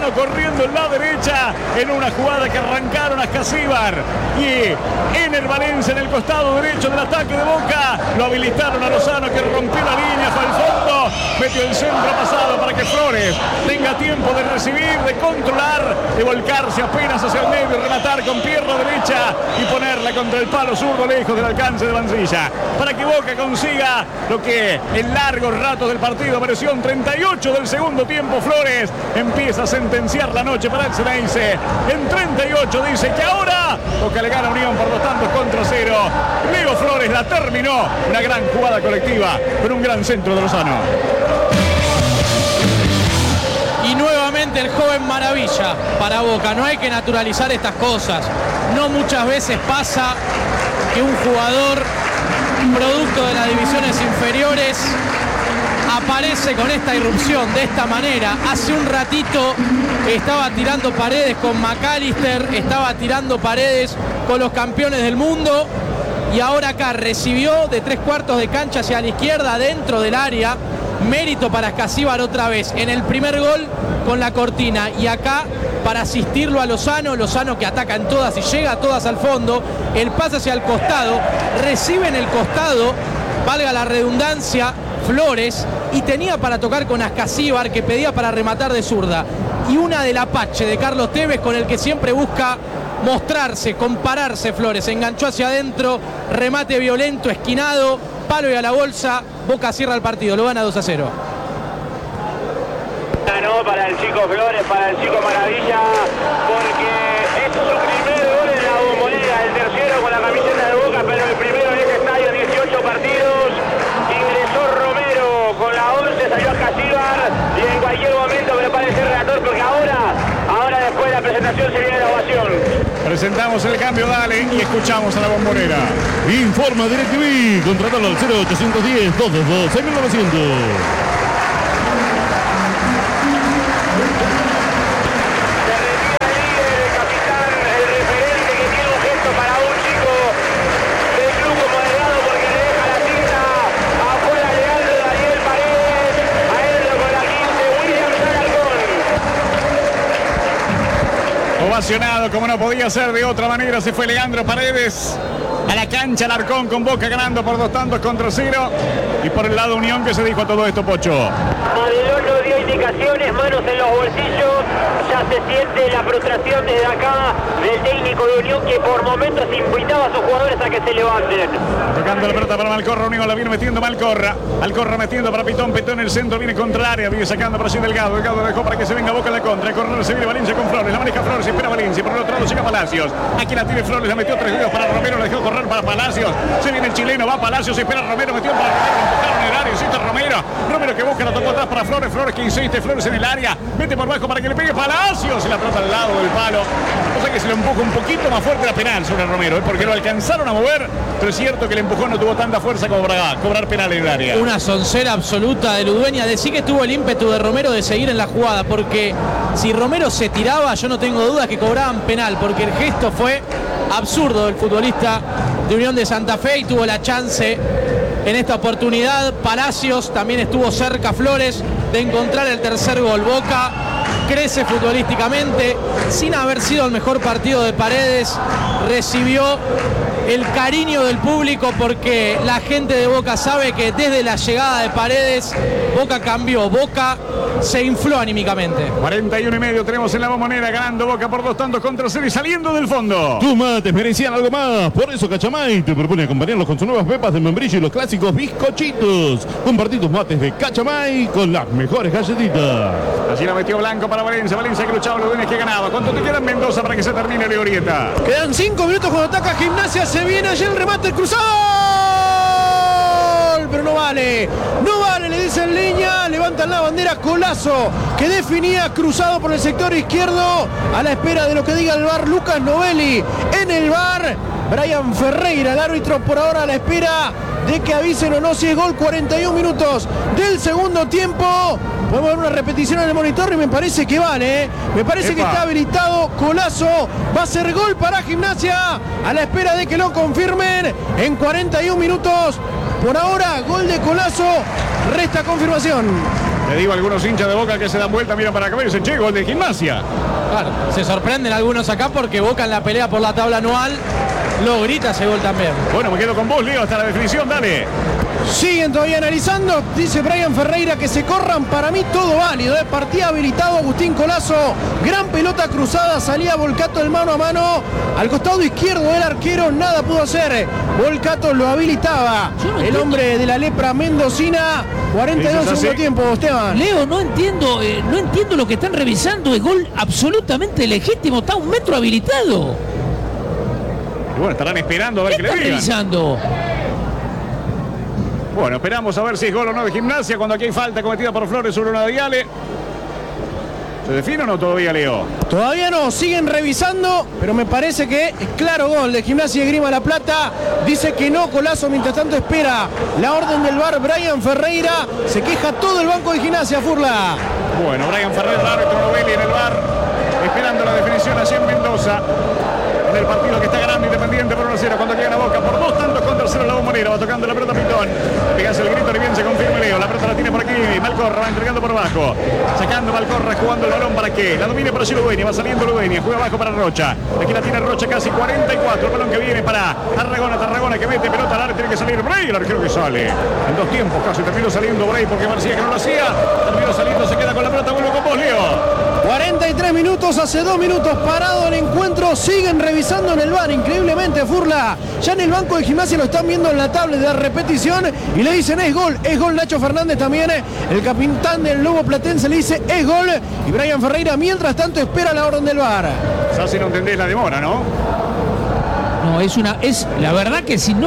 Lozano corriendo en la derecha en una jugada que arrancaron a Ascasíbar y Ener Valencia en el costado derecho del ataque de Boca. Lo habilitaron a Lozano, que rompió la línea hasta el fondo, metió el centro pasado para que Flores tenga tiempo de recibir, de controlar, de volcarse apenas hacia el medio, rematar con pierna derecha y ponerla contra el palo zurdo lejos del alcance de Mancilla, para que Boca consiga lo que en largos ratos del partido mereció. En 38 del segundo tiempo, Flores empieza a sentenciar la noche para el Ceneice. En 38 dice que ahora Boca le gana a Unión por 2-0. Leo Flores la terminó, una gran jugada colectiva con un gran centro de Lozano. Y nuevamente el joven maravilla para Boca. No hay que naturalizar estas cosas. No muchas veces pasa que un jugador producto de las divisiones inferiores aparece con esta irrupción de esta manera. Hace un ratito estaba tirando paredes con McAllister, estaba tirando paredes con los campeones del mundo, y ahora acá recibió de 3/4 de cancha hacia la izquierda dentro del área. Mérito para Ascasíbar otra vez en el primer gol con la cortina, y acá para asistirlo a Lozano que ataca en todas y llega a todas al fondo. El pase hacia el costado, recibe en el costado, valga la redundancia, Flores, y tenía para tocar con Ascasíbar, que pedía para rematar de zurda. Y una del Apache de Carlos Tevez, con el que siempre busca mostrarse, compararse Flores. Enganchó hacia adentro, remate violento, esquinado, palo y a la bolsa. Boca cierra el partido, lo gana 2-0. Para el chico Flores, para el chico Maravilla, porque es su primer gol en la Bombonera, el tercero con la camiseta de Boca, pero el primero en este estadio, 18 partidos. Ingresó Romero con la 11, salió Ascasíbar, y en cualquier momento me parece relator, porque ahora después de la presentación se viene la ovación. Presentamos el cambio, dale, y escuchamos a la Bombonera. Informa DirecTV, contratalo al 0810 222 6900. Ovacionado como no podía ser de otra manera, se fue Leandro Paredes a la cancha. Alarcón con Boca ganando por 2-0. Y por el lado Unión, que se dijo a todo esto, Pocho. Madelón dio indicaciones, manos en los bolsillos. Ya se siente la frustración desde acá del técnico de Unión, que por momentos invitaba a sus jugadores a que se levanten. Tocando la pelota para Malcorra, Unión la viene metiendo Malcorra metiendo para Pitón en el centro, viene contra el área, viene sacando para allí Delgado dejó para que se venga Boca en la contra. A correr, se viene Valencia con Flores, la maneja Flores, espera Valencia, por el otro lado llega Palacios. Aquí la tiene Flores, la metió 3 dedos para Romero, la dejó correr para Palacios. Se viene el chileno, va Palacios, espera Romero, metió para Romero, empujaron en el área, insiste Romero que busca, la tocó atrás para Flores que insiste, Flores en el área, mete por bajo para que le pegue Palacios, y la pelota al lado del palo. O sea que se lo empuja un poquito más fuerte la penal sobre Romero, porque lo alcanzaron a mover, pero es cierto que el empujón no tuvo tanta fuerza como para cobrar penal en el área. Una soncera absoluta de Ludueña. Decí que tuvo el ímpetu de Romero de seguir en la jugada, porque si Romero se tiraba, yo no tengo dudas que cobraban penal, porque el gesto fue absurdo del futbolista de Unión de Santa Fe, y tuvo la chance en esta oportunidad. Palacios también estuvo cerca, Flores, de encontrar el tercer gol. Boca crece futbolísticamente, sin haber sido el mejor partido de Paredes. Recibió el cariño del público, porque la gente de Boca sabe que desde la llegada de Paredes, Boca cambió, Boca se infló anímicamente. 41,5 tenemos en la Bombonera, ganando Boca por 2-0 y saliendo del fondo. Tus mates merecían algo más, por eso Cachamay te propone acompañarlos con sus nuevas pepas de membrillo y los clásicos bizcochitos. Compartí tus mates de Cachamay con las mejores galletitas. Así la metió Blanco para Valencia que luchaba, lo que ganaba. ¿Cuánto te queda en Mendoza para que se termine la Orieta? Quedan 5 minutos cuando ataca Gimnasia, se viene allí el remate, el cruzado, pero no vale, le dice en línea, levantan la bandera. Colazo, que definía cruzado por el sector izquierdo, a la espera de lo que diga el VAR. Lucas Novelli en el VAR, Brian Ferreira, el árbitro, por ahora a la espera de que avisen o no si es gol. 41 minutos del segundo tiempo. Podemos ver una repetición en el monitor y me parece que vale, me parece que está habilitado. Colazo, va a ser gol para Gimnasia, a la espera de que lo confirmen en 41 minutos. Por ahora, gol de Colazo, resta confirmación. Te digo, algunos hinchas de Boca que se dan vuelta, miran para acá y dicen, che, gol de Gimnasia. Claro, se sorprenden algunos acá porque Boca en la pelea por la tabla anual lo grita ese gol también. Bueno, me quedo con vos, Leo, hasta la definición, dale. Siguen todavía analizando, dice Brian Ferreira que se corran, para mí todo válido, partía habilitado Agustín Colazo, gran pelota cruzada, salía Volcato del mano a mano, al costado izquierdo del arquero, nada pudo hacer, Volcato lo habilitaba, el hombre de la lepra mendocina, 42 segundo tiempo, Esteban. Leo, no entiendo lo que están revisando, el gol absolutamente legítimo, está a 1 metro habilitado. Y bueno, estarán esperando a ver qué le están digan. revisando? Bueno, esperamos a ver si es gol o no de Gimnasia cuando aquí hay falta cometida por Flores sobre una Diale. ¿Se define o no todavía, Leo? Todavía no, siguen revisando, pero me parece que es claro gol de Gimnasia y Esgrima La Plata. Dice que no, Colazo mientras tanto espera la orden del VAR. Brian Ferreira, se queja todo el banco de Gimnasia, Furla. Bueno, Brian Ferreira, el árbitro Novelli en el VAR, esperando la definición allí en Mendoza. En el partido que está ganando Independiente por 1-0 cuando llega a Boca por 2 tantos contra 0 la Bombonera, va tocando la pelota Pitón, pegas el grito y bien se confirma Leo, la pelota la tiene por aquí, Malcorra va entregando por abajo, sacando Malcorra, jugando el balón para que la domine por allí Ludueña, va saliendo Ludueña, juega abajo para Rocha, aquí la tiene Rocha casi 44, el balón que viene para Tarragona que mete pelota al área, tiene que salir Bray, el arquero que sale, en 2 tiempos casi terminó saliendo Bray porque parecía que no lo hacía, terminó saliendo, se queda con la pelota, vuelve con vos, Leo. 43 minutos, hace 2 minutos parado el encuentro, siguen revisando en el VAR, increíblemente Furla, ya en el banco de Gimnasia lo están viendo en la tablet de repetición y le dicen es gol Nacho Fernández también, el capitán del Lobo Platense le dice es gol y Brian Ferreira mientras tanto espera la orden del VAR. Si no entendés la demora, ¿no? No, es la verdad que si no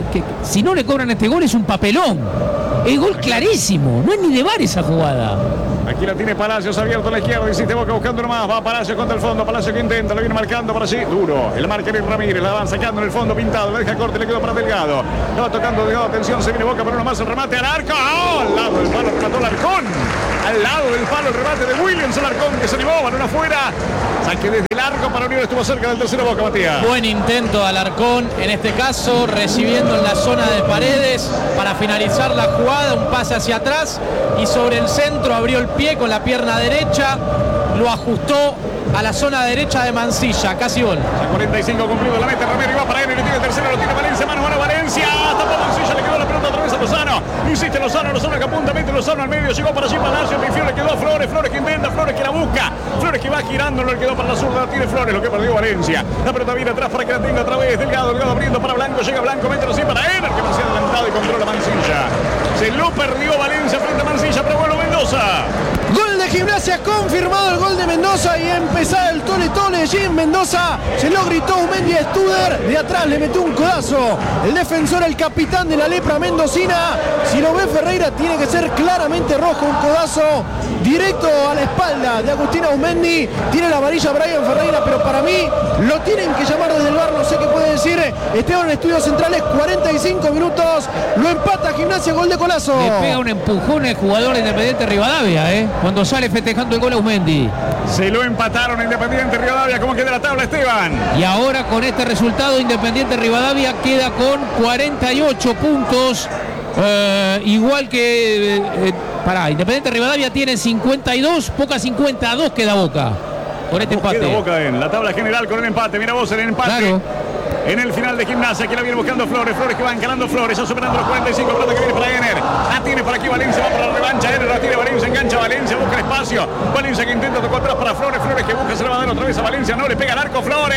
le cobran este gol es un papelón. Es gol clarísimo, no es ni de VAR esa jugada. Aquí la tiene Palacios abierto a la izquierda, insiste Boca buscando nomás, va Palacios contra el fondo, Palacios que intenta, lo viene marcando por allí, duro, el marca Eric Ramírez, la van sacando en el fondo pintado, la deja corte, le quedó para Delgado, la va tocando Delgado, atención, se viene Boca, pero nomás el remate al arco, al lado del palo remató Alarcón, al lado del palo el remate de Williams Alarcón que se animó, balón afuera, saque desde el arco para Unión, estuvo cerca del tercero Boca, Matías. Buen intento de Alarcón, en este caso recibiendo en la zona de Paredes para finalizar la jugada, un pase hacia atrás y sobre el centro abrió el pie con la pierna derecha, lo ajustó a la zona derecha de Mansilla, casi gol. A 45 cumplido, la mete Romero y va para él, y le tiene el tercero, lo tiene Valencia, mano a mano Valencia, tapó Mansilla, le quedó la pelota otra vez a Lozano, insiste Lozano que apunta, mete Lozano al medio, llegó para allí Palacio, pifió, le quedó a Flores que intenta, Flores que la busca, Flores que va girando, no le quedó para la zurda, la tiene Flores, lo que perdió Valencia, la pelota viene atrás para que la tenga otra vez, Delgado abriendo para Blanco, llega Blanco, mete así para él, que parecía adelantado y controla Mansilla, se lo perdió Valencia frente a Mansilla, pero bueno Mendoza. Gol de Gimnasia, confirmado el gol de Mendoza y empezaba el tole allí en Mendoza, se lo gritó Umendi a Studer, de atrás le metió un codazo, el defensor, el capitán de la lepra mendocina, si lo ve Ferreira tiene que ser claramente rojo, un codazo directo a la espalda de Agustín Aumendi, tiene la amarilla Brian Ferreira, pero para mí lo tienen que llamar desde el VAR, no sé qué puede decir Esteban en Estudios Centrales, 45 minutos, lo empata Gimnasia, gol de Colazo. Le pega un empujón el jugador de Independiente Rivadavia, cuando sale festejando el gol a Aumendi. Se lo empataron a Independiente Rivadavia, ¿cómo queda la tabla, Esteban? Y ahora con este resultado Independiente Rivadavia queda con 48 puntos, igual que... Independiente Rivadavia tiene 52, Boca 52 queda Boca. Con este empate. Queda Boca en la tabla general con el empate, mira vos el empate. Claro. En el final de Gimnasia, que la viene buscando Flores que va encarando Flores, ya superando los 45, pelota que viene para Ener, la tiene por aquí Valencia, va para la revancha, Ener la tiene Valencia, engancha Valencia, busca el espacio, Valencia que intenta, tocó atrás para Flores que busca, se la va a dar otra vez a Valencia, no le pega al arco Flores.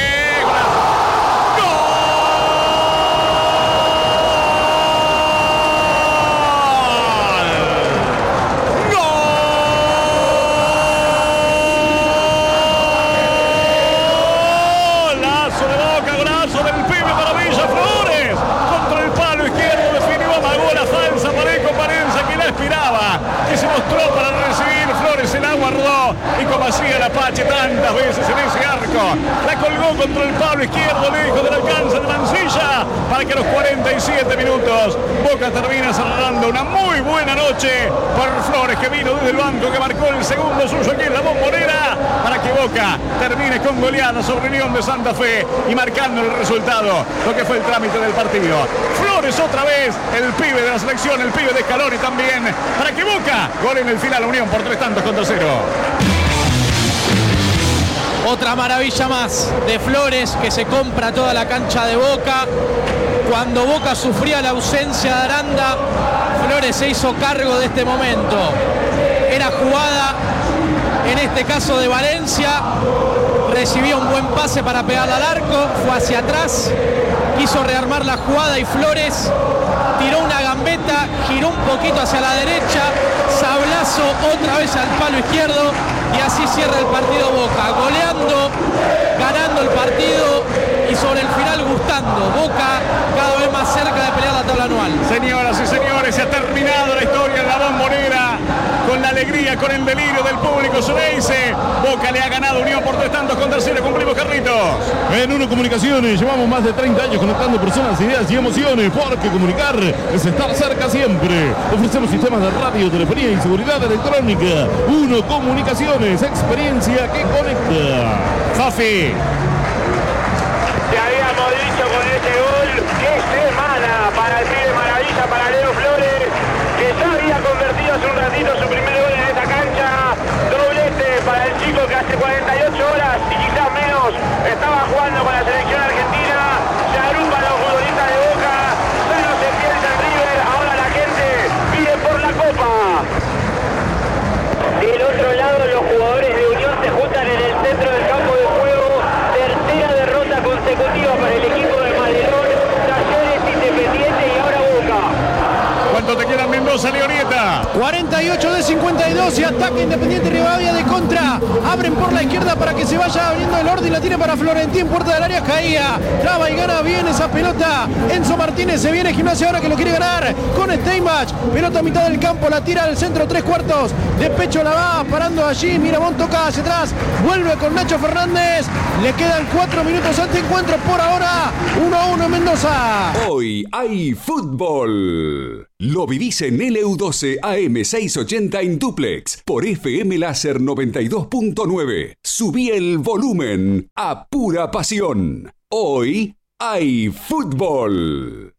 y como hacía el Apache tantas veces en ese arco, la colgó contra el palo izquierdo, lejos del alcance de Mancilla, para que a los 47 minutos Boca termina cerrando una muy buena noche por Flores, que vino desde el banco, que marcó el segundo suyo aquí en la Bombonera, para que Boca termine con goleada sobre Unión de Santa Fe y marcando el resultado, lo que fue el trámite del partido. Flores otra vez, el pibe de la selección, el pibe de Scaloni también, para que Boca gole en el final a Unión por 3-0. Otra maravilla más de Flores, que se compra toda la cancha de Boca. Cuando Boca sufría la ausencia de Aranda, Flores se hizo cargo de este momento. Era jugada, en este caso de Valencia, recibió un buen pase para pegarle al arco, fue hacia atrás, quiso rearmar la jugada y Flores tiró una gambeta, giró un poquito hacia la derecha, sablazo otra vez al palo izquierdo y así cierra el partido Boca, goleando, ganando el partido y sobre el final gustando. Boca cada vez más cerca de pelear la tabla anual. Señoras y señores, se ha terminado la historia en la Bombonera, con la alegría, con el delirio del público Xeneize. Boca le ha ganado Unión por 3-0. Cumplimos, Carlitos. En Uno Comunicaciones llevamos más de 30 años conectando personas, ideas y emociones, porque comunicar es estar cerca siempre. Ofrecemos sistemas de radio, telefonía y seguridad electrónica. Uno Comunicaciones, experiencia que conecta. Fafi. Te habíamos dicho con ese gol, qué semana para el pibe maravilla, para Leo Flores, que ya había convertido hace un ratito su primer gol en esta cancha. Doblete para el chico que hace 48 horas y quizás menos estaba jugando con la selección argentina. Se agrupan los futbolistas de Boca, ya no se piensa en River, ahora la gente pide por la Copa. Del otro lado, los jugadores de Unión se juntan en el centro del campo de juego. Tercera derrota consecutiva para el equipo de Madelón, Talleres, Independiente y ahora Boca. ¿Cuánto te quedan, Mendoza, Leoneta? 48 de 52 y ataque Independiente Rivadavia de contra. Abren por la izquierda para que se vaya abriendo el orden. La tiene para Florentín, puerta del área, caía. Traba y gana bien esa pelota. Enzo Martínez se viene Gimnasia ahora que lo quiere ganar con Steinbach. Pelota a mitad del campo, la tira al centro, 3/4. De pecho la va parando allí. Miramón toca hacia atrás. Vuelve con Nacho Fernández. Le quedan 4 minutos ante encuentro por ahora. 1-1 en Mendoza. Hoy hay fútbol. Lo vivís en LU12 AM680 en duplex por FM Láser 92.9. Subí el volumen a pura pasión. Hoy hay fútbol.